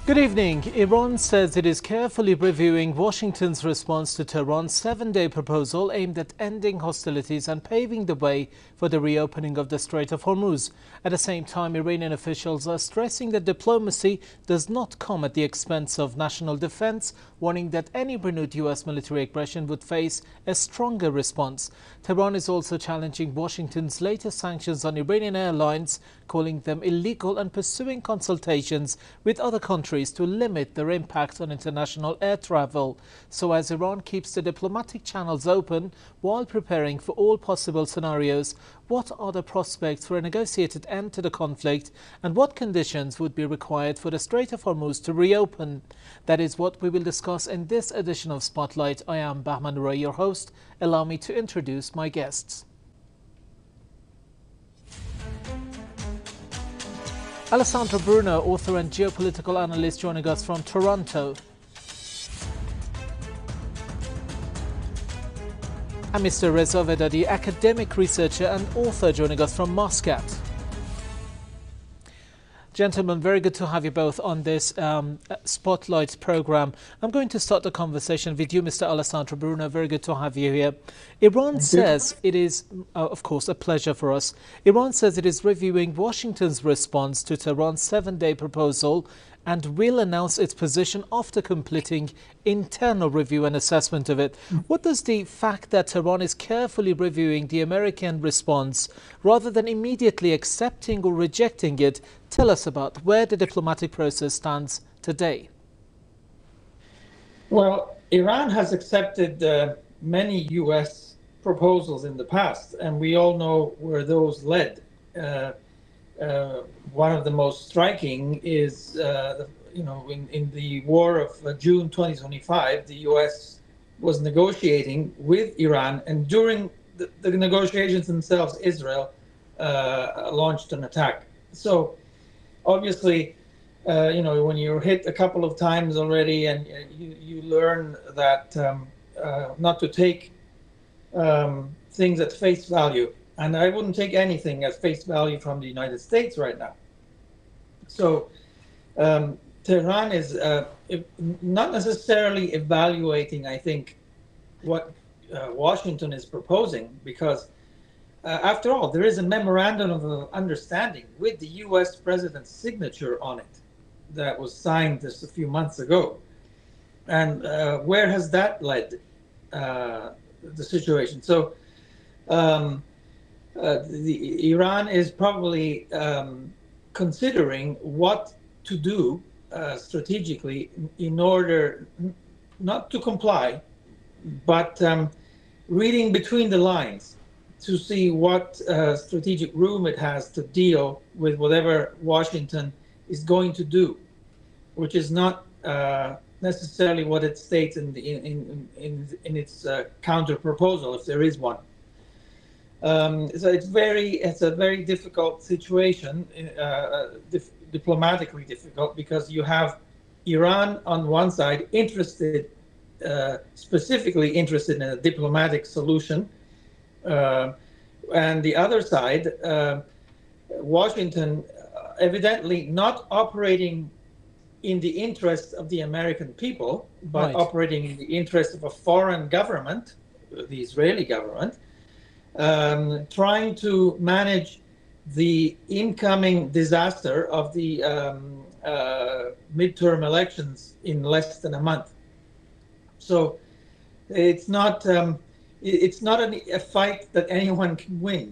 Good evening. Iran says it is carefully reviewing Washington's response to Tehran's 7-day proposal aimed at ending hostilities and paving the way for the reopening of the Strait of Hormuz. At the same time, Iranian officials are stressing that diplomacy does not come at the expense of national defense, warning that any renewed U.S. military aggression would face a stronger response. Tehran is also challenging Washington's latest sanctions on Iranian airlines, calling them illegal and pursuing consultations with other countries to limit their impact on international air travel. So as Iran keeps the diplomatic channels open while preparing for all possible scenarios, what are the prospects for a negotiated end to the conflict, and what conditions would be required for the Strait of Hormuz to reopen? That is what we will discuss in this edition of Spotlight. I am Bahman Ray, your host. Allow me to introduce my guests. Alessandro Bruno, author and geopolitical analyst, joining us from Toronto. And Mr. Reza Vedadi, academic researcher and author, joining us from Muscat. Gentlemen, very good to have you both on this Spotlight program. I'm going to start the conversation with you, Mr. Alessandro Bruno. Very good to have you here. Iran says it is, of course, a pleasure for us. Iran says it is reviewing Washington's response to Tehran's 7-day proposal and will announce its position after completing internal review and assessment of it. What does the fact that Tehran is carefully reviewing the American response rather than immediately accepting or rejecting it tell us about where the diplomatic process stands today? Well, Iran has accepted many U.S. proposals in the past, and we all know where those led. One of the most striking is, in the war of June 2025, the U.S. was negotiating with Iran, and during the negotiations themselves, Israel launched an attack. So, obviously, when you're hit a couple of times already, and you learn that not to take things at face value. And I wouldn't take anything at face value from the United States right now. So Tehran is not necessarily evaluating, I think, what Washington is proposing, because after all, there is a memorandum of understanding with the U.S. president's signature on it that was signed just a few months ago. And where has that led the situation? So Iran is probably considering what to do strategically in order not to comply, but reading between the lines to see what strategic room it has to deal with whatever Washington is going to do, which is not necessarily what it states in its counter proposal, if there is one. So it's a very difficult situation, diplomatically difficult, because you have Iran on one side specifically interested in a diplomatic solution, and the other side, Washington, evidently not operating in the interest of the American people, but right, operating in the interest of a foreign government, the Israeli government, trying to manage the incoming disaster of the midterm elections in less than a month. So it's not a fight that anyone can win.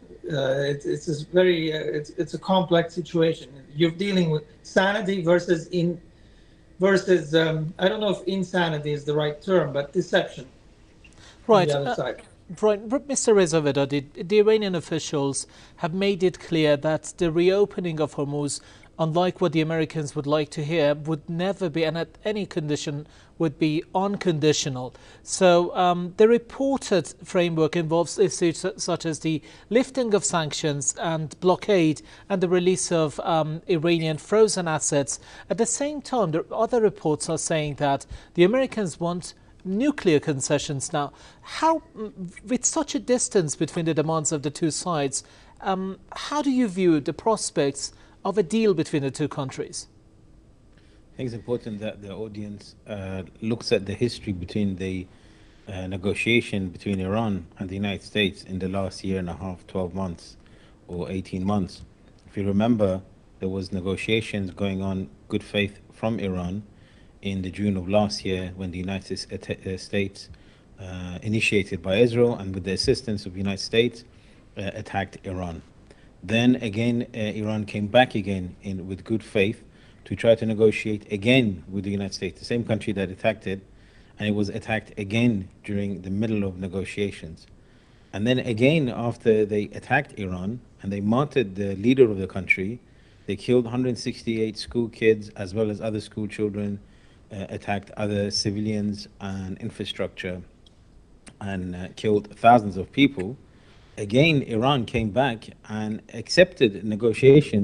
It's a complex situation. You're dealing with sanity versus I don't know if insanity is the right term, but deception. Right. On the other side. Right, Mr. Reza Vedadi, the Iranian officials have made it clear that the reopening of Hormuz, unlike what the Americans would like to hear, would never be, and at any condition, would be unconditional. So the reported framework involves issues such as the lifting of sanctions and blockade and the release of Iranian frozen assets. At the same time, the other reports are saying that the Americans want nuclear concessions now. How, with such a distance between the demands of the two sides, how do you view the prospects of a deal between the two countries? think it's important that the audience looks at the history between the negotiation between Iran and the United States in the last year and a half, 12 months or 18 months. If you remember, there was negotiations going on, good faith from Iran in the June of last year when the United States, initiated by Israel and with the assistance of the United States, attacked Iran. Then again, Iran came back again with good faith to try to negotiate again with the United States, the same country that attacked it, and it was attacked again during the middle of negotiations. And then again, after they attacked Iran and they martyred the leader of the country, they killed 168 school kids as well as other school children, attacked other civilians and infrastructure, and killed thousands of people. Again, Iran came back and accepted negotiations